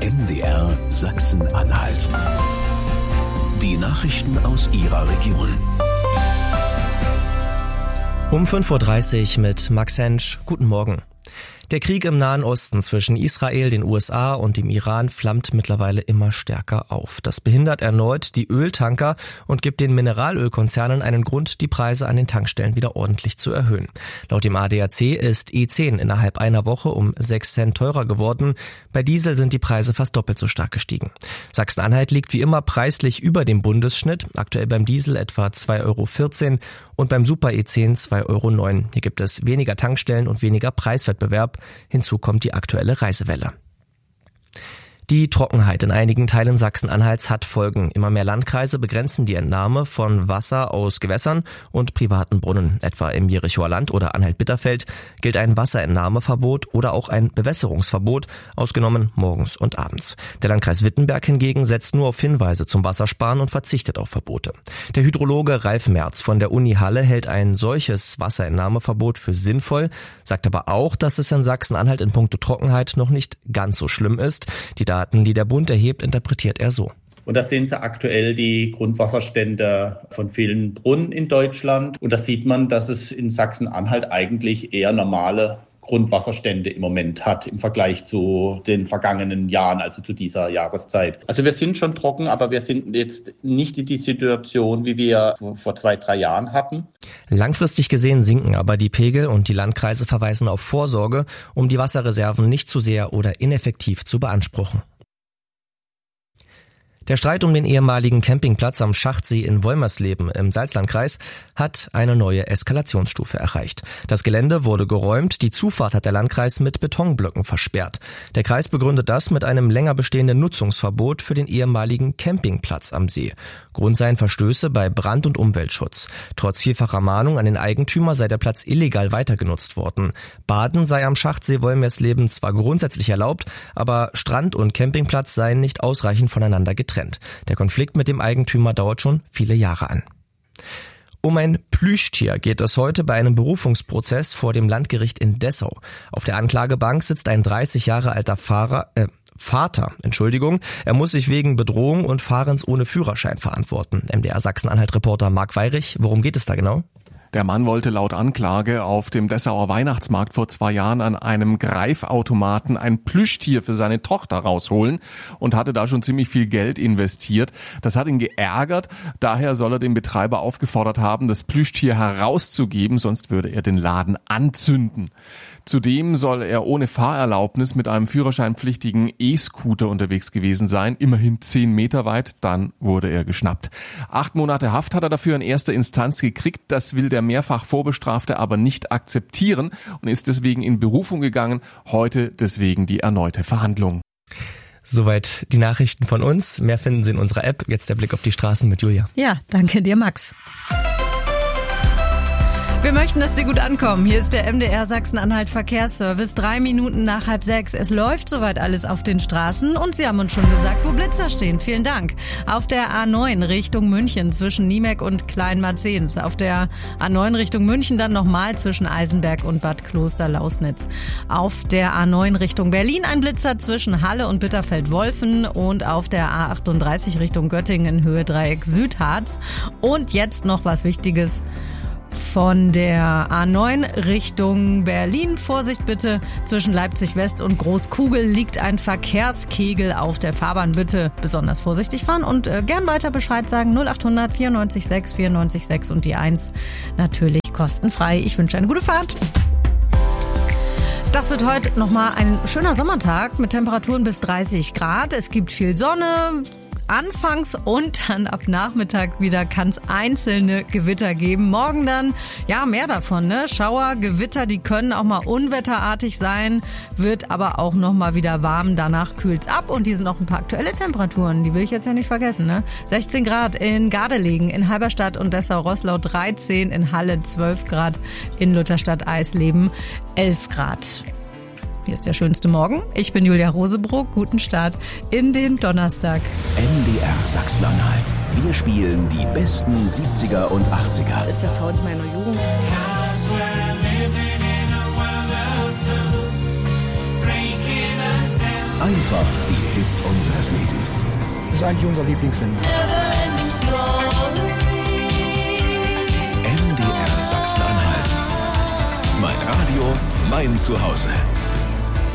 MDR Sachsen-Anhalt. Die Nachrichten aus Ihrer Region. Um 5.30 Uhr mit Max Hensch. Guten Morgen. Der Krieg im Nahen Osten zwischen Israel, den USA und dem Iran flammt mittlerweile immer stärker auf. Das behindert erneut die Öltanker und gibt den Mineralölkonzernen einen Grund, die Preise an den Tankstellen wieder ordentlich zu erhöhen. Laut dem ADAC ist E10 innerhalb einer Woche um 6 Cent teurer geworden. Bei Diesel sind die Preise fast doppelt so stark gestiegen. Sachsen-Anhalt liegt wie immer preislich über dem Bundesschnitt. Aktuell beim Diesel etwa 2,14 € und beim Super E10 2,09 €. Hier gibt es weniger Tankstellen und weniger Preiswettbewerb. Hinzu kommt die aktuelle Reisewelle. Die Trockenheit in einigen Teilen Sachsen-Anhalts hat Folgen. Immer mehr Landkreise begrenzen die Entnahme von Wasser aus Gewässern und privaten Brunnen. Etwa im Jerichower Land oder Anhalt-Bitterfeld gilt ein Wasserentnahmeverbot oder auch ein Bewässerungsverbot, ausgenommen morgens und abends. Der Landkreis Wittenberg hingegen setzt nur auf Hinweise zum Wassersparen und verzichtet auf Verbote. Der Hydrologe Ralf Merz von der Uni Halle hält ein solches Wasserentnahmeverbot für sinnvoll, sagt aber auch, dass es in Sachsen-Anhalt in puncto Trockenheit noch nicht ganz so schlimm ist. Die Daten, die der Bund erhebt, interpretiert er so. Und da sehen Sie aktuell die Grundwasserstände von vielen Brunnen in Deutschland. Und da sieht man, dass es in Sachsen-Anhalt eigentlich eher normale Grundwasserstände im Moment hat im Vergleich zu den vergangenen Jahren, also zu dieser Jahreszeit. Also wir sind schon trocken, aber wir sind jetzt nicht in die Situation, wie wir vor 2-3 Jahren hatten. Langfristig gesehen sinken aber die Pegel und die Landkreise verweisen auf Vorsorge, um die Wasserreserven nicht zu sehr oder ineffektiv zu beanspruchen. Der Streit um den ehemaligen Campingplatz am Schachtsee in Wolmersleben im Salzlandkreis hat eine neue Eskalationsstufe erreicht. Das Gelände wurde geräumt, die Zufahrt hat der Landkreis mit Betonblöcken versperrt. Der Kreis begründet das mit einem länger bestehenden Nutzungsverbot für den ehemaligen Campingplatz am See. Grund seien Verstöße bei Brand- und Umweltschutz. Trotz vielfacher Mahnung an den Eigentümer sei der Platz illegal weitergenutzt worden. Baden sei am Schachtsee Wolmersleben zwar grundsätzlich erlaubt, aber Strand und Campingplatz seien nicht ausreichend voneinander getrennt. Der Konflikt mit dem Eigentümer dauert schon viele Jahre an. Um ein Plüschtier geht es heute bei einem Berufungsprozess vor dem Landgericht in Dessau. Auf der Anklagebank sitzt ein 30 Jahre alter Vater. Er muss sich wegen Bedrohung und Fahrens ohne Führerschein verantworten. MDR Sachsen-Anhalt-Reporter Marc Weirich, worum geht es da genau? Der Mann wollte laut Anklage auf dem Dessauer Weihnachtsmarkt vor 2 Jahren an einem Greifautomaten ein Plüschtier für seine Tochter rausholen und hatte da schon ziemlich viel Geld investiert. Das hat ihn geärgert. Daher soll er den Betreiber aufgefordert haben, das Plüschtier herauszugeben, sonst würde er den Laden anzünden. Zudem soll er ohne Fahrerlaubnis mit einem führerscheinpflichtigen E-Scooter unterwegs gewesen sein, immerhin 10 Meter weit, dann wurde er geschnappt. 8 Monate Haft hat er dafür in erster Instanz gekriegt, das will der mehrfach Vorbestrafte aber nicht akzeptieren und ist deswegen in Berufung gegangen, heute deswegen die erneute Verhandlung. Soweit die Nachrichten von uns, mehr finden Sie in unserer App. Jetzt der Blick auf die Straßen mit Julia. Ja, danke dir, Max. Wir möchten, dass Sie gut ankommen. Hier ist der MDR Sachsen-Anhalt Verkehrsservice. 3 Minuten nach 5:30. Es läuft soweit alles auf den Straßen und Sie haben uns schon gesagt, wo Blitzer stehen. Vielen Dank. Auf der A9 Richtung München zwischen Niemek und Kleinmarzens. Auf der A9 Richtung München dann nochmal zwischen Eisenberg und Bad Kloster-Lausnitz. Auf der A9 Richtung Berlin ein Blitzer zwischen Halle und Bitterfeld-Wolfen und auf der A38 Richtung Göttingen in Höhe Dreieck Südharz. Und jetzt noch was Wichtiges. Von der A9 Richtung Berlin. Vorsicht bitte, zwischen Leipzig West und Großkugel liegt ein Verkehrskegel auf der Fahrbahn. Bitte besonders vorsichtig fahren und gern weiter Bescheid sagen. 0800 94 6 94 6 und die 1 natürlich kostenfrei. Ich wünsche eine gute Fahrt. Das wird heute nochmal ein schöner Sommertag mit Temperaturen bis 30 Grad. Es gibt viel Sonne. Anfangs und dann ab Nachmittag wieder kann es einzelne Gewitter geben. Morgen dann, ja, mehr davon, ne? Schauer, Gewitter, die können auch mal unwetterartig sein, wird aber auch noch mal wieder warm. Danach kühlt's ab und hier sind noch ein paar aktuelle Temperaturen, die will ich jetzt ja nicht vergessen, ne? 16 Grad in Gardelegen, in Halberstadt und Dessau-Roßlau 13, in Halle 12 Grad, in Lutherstadt-Eisleben 11 Grad. Hier ist der schönste Morgen. Ich bin Julia Rosebrock. Guten Start in den Donnerstag. MDR Sachsen-Anhalt. Wir spielen die besten 70er und 80er. Das ist der Sound meiner Jugend. Einfach die Hits unseres Lebens. Das ist eigentlich unser Lieblingssender. MDR Sachsen-Anhalt. Mein Radio, mein Zuhause.